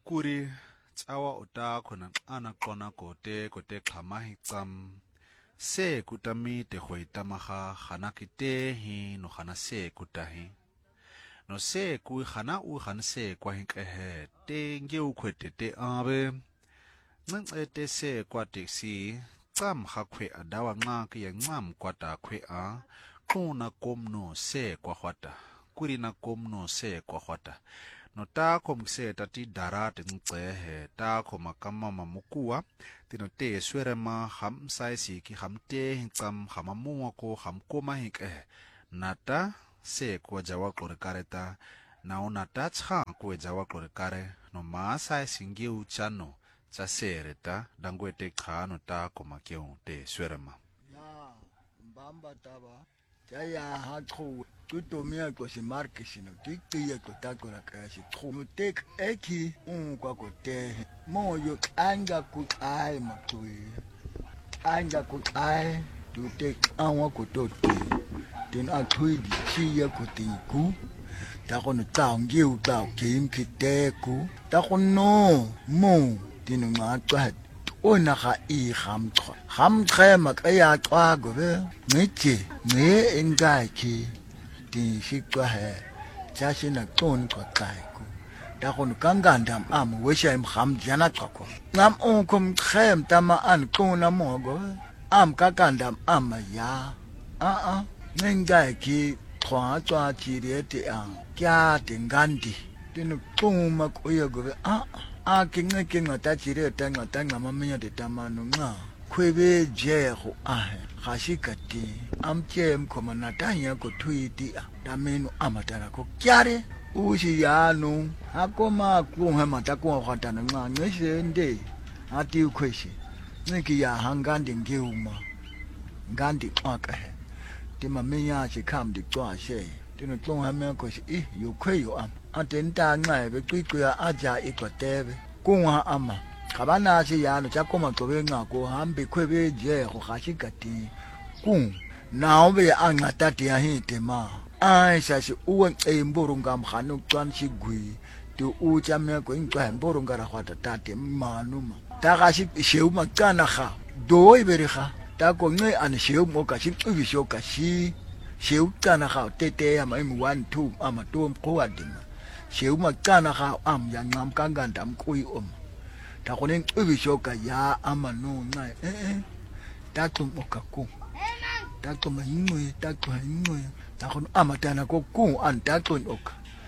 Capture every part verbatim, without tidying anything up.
kuri tsawa utakho naxana qona kote kote xhamahi tsam se kutami te hweitamaha khana kite hi no khana se kutahi no se ku khana u khan se kwa hinkehe te nge ukhwete te abe ncencete se kwa taxi tsam khakwe adawa nqa ke yancam kwata khwe a quna komno se kwa khwata kuri na komno se kwa khwata no takho mseta ti darate ngcehe takho makama mamukua tino te swerema kham saisi ki khamte hintsam khamamuwa ko khamkoma hinke nata se kwa jawa klorekareta na onata tsha kwa jawa klorekare no ma saisi ngi uchano tsa sereta dangwete khano takho makeu te swerema ya mbamba taba ya hakho tutomia ko si markesino tiktiye ko takora kasi tkhunu tek eki un kwa ko te moyo anga ku ai matui anga ku ai tu tek anwa ko to te tin a thui di chiye ko ti ku ta ko no taungi u ta kim kiteku ta ko no mo tin ma twa ona ga I gamtwa gamtgema ka ya twa go be ngithi nge engaki ti shikwa he jashi na ton ko kaiku da kon kangandam am wesha im kham jana tsako ngam on kom khem tama an kona mogo am kakandam am ya a a ngengaki khwa tswa tirete ang kya tingandi tinu tuma ko yego a a kinga kinga ta tirete ngata ngama menya de tamano nga khwebe jeho a gashikati amthem khoma natanya ko thuiti dameno amatara ko kyare ushi yanu akoma kunga matako khatana nqa ngesende ati ukhweshi niki ya hangandi ngeuma ngandi xaka he timamenya chikhamdi xwashe tino tlonga me ko shi I yukhweyo am atenta nqabe qiqya aja iqotebe kunga ama kabana shi yanu chakoma qobe ngako hambe khwebe jeho gashikati kung naobe angatati ya hitema aisha si uwe emborunga mkhanu twan shigwi tu ucha meko ingwa emborunga ra khwata tate manuma taka shi sheu makana kha doi berikha tako nge an sheu moka shi tubisho ka shi sheu kana kha tete ya mai one two ama tom qowadima sheu makana kha am ya ngam kanganda mkui om tako ne tubisho ka ya ama no ngai eh eh tako moka ku takto mahingwe takto hingwe takon amatana ko ku antakon ok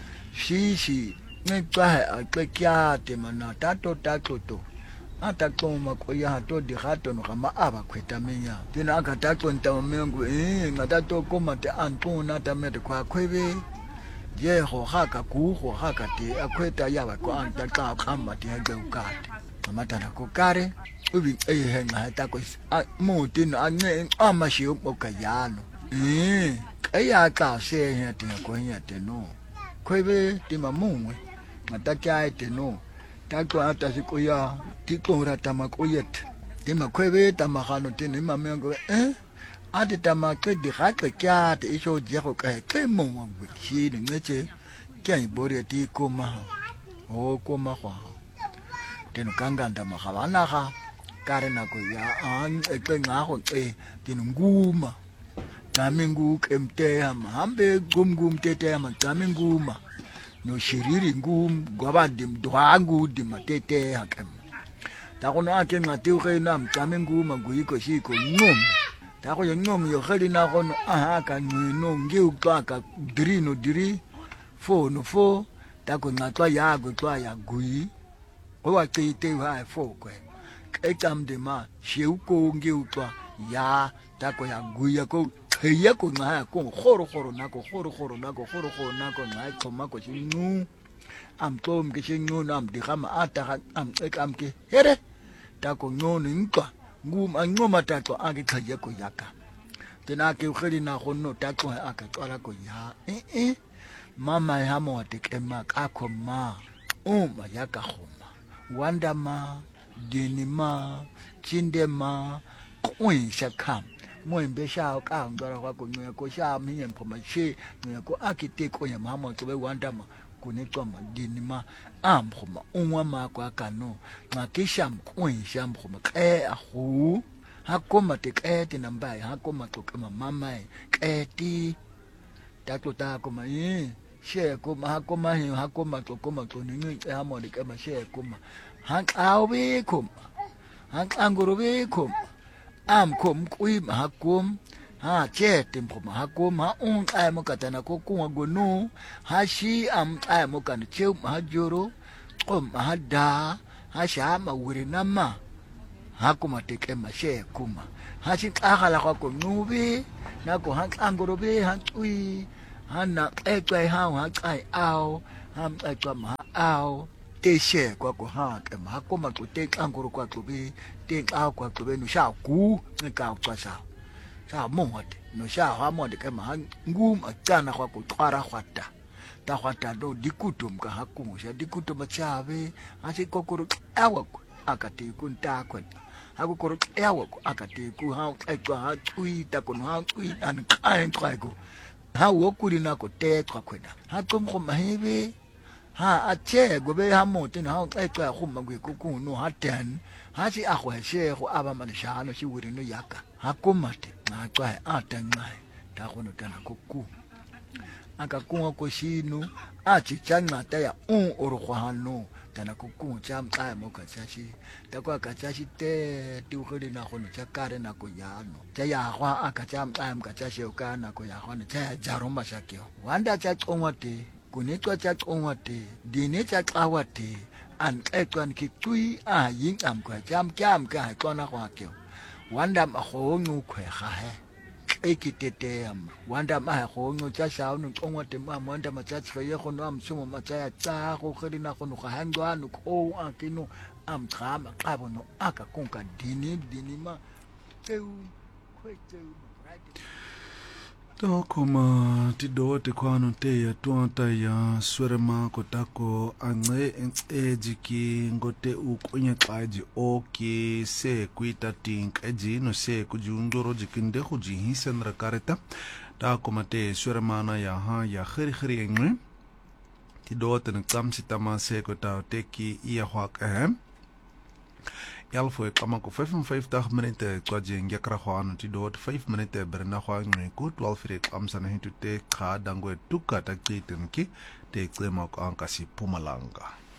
shishi ngecwa aqekyate mana tato tato to atakto makoya to di gato no gama aba khweta menya tina aka takto ntamengu eh ngatato ko mate antona tamete kwa khwebe je go haka ku go haka te akhweta yaba ko antaka khamba te ngekate amatana ko kare ubi ehe ngata ko mutin ane amashi okayano eh kaya ka se yate ko yate no khwebe timamungwe ngata kya te no takwa ata sikoya tikora tamakoyet timakhwebe tamagano tinima mengo eh ati tamakwe di gaqe kya te isho jego ka ke mongwe khini ngetse kya ibore ti koma o koma kwa teno kanganda magabana ga kare nako ya an eqenga go e tinunguma tamingu kemteya mahambe gumgum teteya mataminguma no shiriri ngum gwabandi mdwangu di matete hakem takono ake ngati uke na mtaminguma guyiko shiko ngom tako yo ngom yo khali na kono aha ka no ngi ukaka diri no diri fo no fo tako ngatwa ya go twa ya guyi owa tete ha fo kwe ekamde ma sheuko ngi utwa ya tako ya guya ko khaya ko nga ko khoro khoro nako khoro khoro nako khoro khoro nako nga khoma ko chinu am tom ke chinu nam di khama ata am ekam ke here tako ngono ntwa ngum angoma tato ake khaya ko yaka tena ke kheli na khono tako aka tswala ko ya eh eh mama ya mo tekema ka khoma uma yaka khoma wandama dinima chindema kwinsha kham mwembe sha ka ngara kwa kunye ko sha miye mpoma she ko akiteko ya mama tobe wandama kunitwa madini ma amkhoma unwa makwa kano ngakisham kwisham khoma ke ahu hakoma te ke te nambai hakoma kokema mamai ke ti takota koma yi she koma hakoma hi hakoma kokoma koni ke hamo de kema she koma hak awi koma hak anguru koma am kom kui hakum ha che tim kom hakum ha un ai mo katana ko ku gonu ha shi am ai mo kan che ma joro kom ha da ha sha ma wuri nama hakuma te ke ma she kuma ha shi ka la ko nubi na ko ha angoro be ha tui ha na e twai ha ha ai ao ha ai twa ma ao te she kwa ko ha ke ma ko ma ko te angoro kwa ko be te ka kwa ko be no sha ku ne ka kwa sa sa mo hote no sha ha mo de ke ma ngu ma tsana kwa ko twara khwata ta khwata do dikutum ka ha ku sha dikutum cha be ha se kokoro awa akate ku nta kwa ha kokoro awa akate ku ha kwa ha tui ta ko ha tui an ka en twa ko ha wo ku ri na ko te twa kwena ha tsom go ma hebe ha a che go be ha mo te na ha twa go ma go ku no ha ten ha si a go she go aba ma sha no si wuri no yaka ha ko mate na twa a ta ngai ta go no tana ko ku aka ku ko shinu a chi changa ta ya un oro go ha no tana ko ku cha mqa mo ka cha shi ta kwa ka cha shi te ti go le na go no cha kare na ko ya no cha ya gwa aka cha mqa mo ka cha shi o ka na ko ya gwa ne cha ja ro ma sha kyo wanda cha tsongwa te kunetwa cha tsongwa te dine cha qawa te an etwan ki tui a yin am kwa jam jam ka tsona kwa kyo wanda ma go nyu khwe ga he ekitete am wanda ma go nyu cha sha no tsongwa te ma wanda ma cha tsfe ye go no am sumo ma cha tsa go khedi na go no ga hangwa no ko a kino am khama ka bono aka konka dini dini ma teu khwe teu Ta koma ti do te kwano te ya tuanta ya swerema kotako ange e jiki ngote u konye kaji oke se kuita tink eji no se kujundoro jikinde kuji hisen rakareta ta koma te swerema ya ha ya khiri khiri engwe ti do te nksam sitama se kota teki iya hwak ehem Yal foi kama ko vyfenvyftig minute kwa jeng yakra khwan ti dot vyf minute berna khwan ne ko twaalf fire amsana hitu te kha dangwe tuka ta kitin ki te klema ko ankasi Pumalanga.